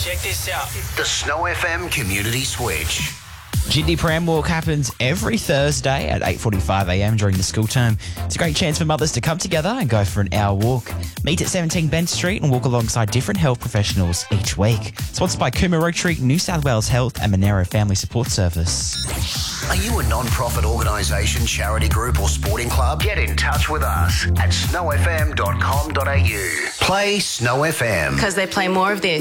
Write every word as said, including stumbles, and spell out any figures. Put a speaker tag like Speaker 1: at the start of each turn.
Speaker 1: Check this out.
Speaker 2: The Snow F M Community Switch.
Speaker 3: Jitney Pram Walk happens every Thursday at eight forty-five a m during the school term. It's a great chance for mothers to come together and go for an hour walk. Meet at seventeen Bent Street and walk alongside different health professionals each week. Sponsored by Cooma Rotary, New South Wales Health and Monero Family Support Service.
Speaker 2: Are you a non-profit organisation, charity group or sporting club? Get in touch with us at snow f m dot com dot a u. Play Snow F M.
Speaker 4: Because they play more of this.